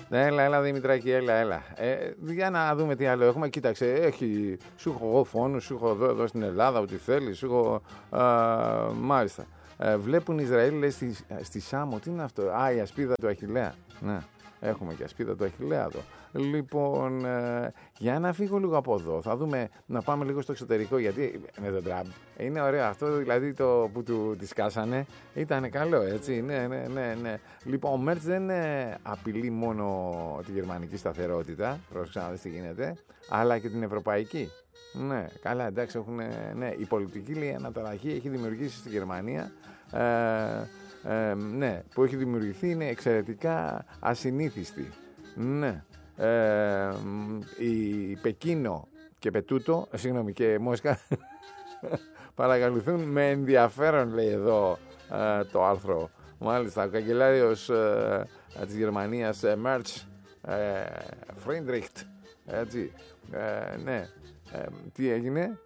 Έλα, Δημητράκη, έλα. Για να δούμε τι άλλο έχουμε. Κοίταξε, σου έχω εγώ φόνους, σου έχω εδώ στην Ελλάδα, ό,τι θέλεις, σου έχω. Μάλιστα. Βλέπουν Ισραήλ, λέει, στη Σάμο. Τι είναι αυτό? Η ασπίδα του Αχιλλέα. Ναι, έχουμε και ασπίδα του Αχιλλέα εδώ. Λοιπόν, για να φύγω λίγο από εδώ, θα δούμε, να πάμε λίγο στο εξωτερικό, γιατί με τον Τραμπ είναι ωραίο αυτό, δηλαδή το που τη σκάσανε ήταν καλό, έτσι. Ναι. Λοιπόν, ο Μέρτς δεν απειλεί μόνο τη γερμανική σταθερότητα, πρόσεξα να δεις τι γίνεται, αλλά και την ευρωπαϊκή. Ναι, καλά, εντάξει, η πολιτική, λέει, αναταραχή έχει δημιουργήσει στη Γερμανία. Ναι, που έχει δημιουργηθεί, είναι εξαιρετικά ασυνήθιστη. Ναι. Η Πεκίνο και Πετούτο, και Μόσχα παρακολουθούν με ενδιαφέρον, λέει εδώ το άρθρο. Μάλιστα, ο καγκελάριος της Γερμανίας, Μέρτς Φρίντριχτ, έτσι, ναι. Τι έγινε?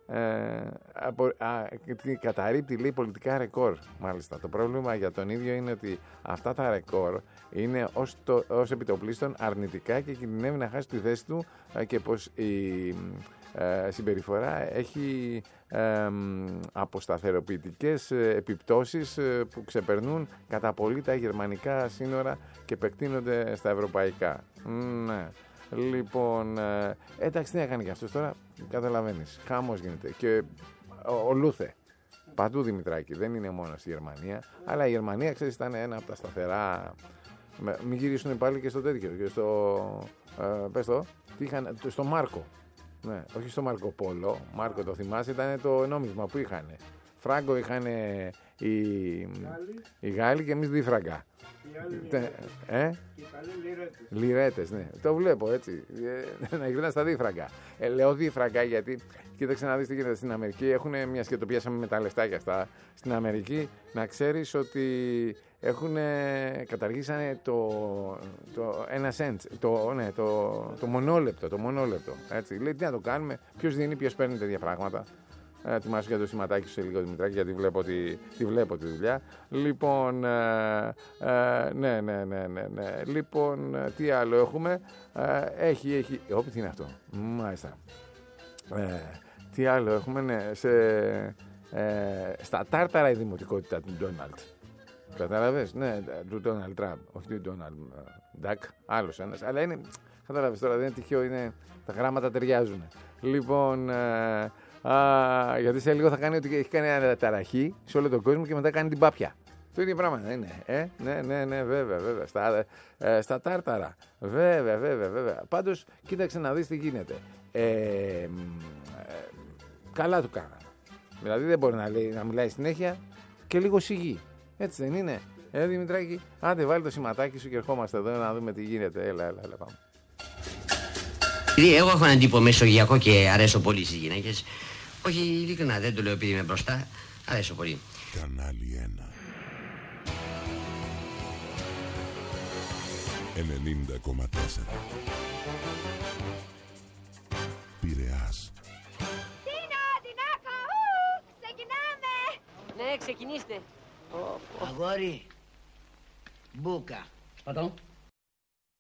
Καταρρίπτει, λέει, πολιτικά ρεκόρ. Μάλιστα. Το πρόβλημα για τον ίδιο είναι ότι αυτά τα ρεκόρ είναι ως επιτοπλίστων αρνητικά και κινδυνεύει να χάσει τη θέση του, και πως η συμπεριφορά έχει αποσταθεροποιητικές επιπτώσεις που ξεπερνούν κατά πολύ τα γερμανικά σύνορα και επεκτείνονται στα ευρωπαϊκά. Ναι. Λοιπόν, εντάξει, τι να κάνει και αυτός τώρα, καταλαβαίνεις, χαμός γίνεται. Και ο Λούθε, παντού, Δημητράκη, δεν είναι μόνο στη Γερμανία, αλλά η Γερμανία, ξέρεις, ήταν ένα από τα σταθερά. Μην γυρίσουν πάλι και στο τέτοιο, και στο, πες το, τι είχαν, στο Μάρκο. Ναι, όχι στο Μάρκο Πόλο, Μάρκο το θυμάσαι, ήταν το νόμισμα που είχαν. Φράγκο είχαν οι Γάλλοι και εμείς δίφραγκα. Λιρέτες, ναι. Το βλέπω, έτσι. Να γυρνά στα δίφραγκα. Λέω δίφραγκα γιατί, κοίταξε να δεις τι γίνεται στην Αμερική. Έχουν μια και το πιάσαμε με τα λεφτάκια αυτά. Στην Αμερική, να ξέρεις ότι καταργήσανε το 1 cent, το μονόλεπτο. Έτσι. Λέει, τι να το κάνουμε, ποιος δίνει, ποιος παίρνει τέτοια πράγματα. Ετοιμάσου για το σηματάκι σου σε λίγο, Δημητράκη, γιατί βλέπω τη δουλειά. Λοιπόν, ναι. Λοιπόν, τι άλλο έχουμε? Έχει. Τι είναι αυτό? Μάλιστα. Τι άλλο έχουμε? Ναι, στα τάρταρα η δημοτικότητα του Ντόναλντ. Κατάλαβες? Ναι, του Ντόναλντ Τραμπ. Όχι του Ντόναλντ Ντακ, άλλος ένας. Αλλά είναι, κατάλαβες τώρα, δεν είναι τυχαίο, τα γράμματα ταιριάζουν. Λοιπόν, γιατί σε λίγο θα κάνει ότι έχει κάνει αναταραχή σε όλο τον κόσμο και μετά κάνει την πάπια. Το ίδιο πράγμα δεν είναι? Ναι, βέβαια. Στα τάρταρα. Βέβαια. Πάντως, κοίταξε να δεις τι γίνεται. Καλά του κάνανε. Δηλαδή δεν μπορεί να μιλάει συνέχεια και λίγο σιγή. Έτσι δεν είναι? Δημητράκη, άντε βάλει το σηματάκι σου και ερχόμαστε εδώ να δούμε τι γίνεται. Έλα, πάμε. Εγώ έχω έναν τύπο μεσογειακό και αρέσω πολύ στις γυναίκες. Όχι, ειλικρινά, δεν το λέω επειδή είμαι μπροστά. Αρέσω πολύ. Κανάλι 1 90,4 Πειραιάς. Τινάκα, ξεκινάμε! Ναι, ξεκινήστε. Αγόρι, μπούκα. Πατώ.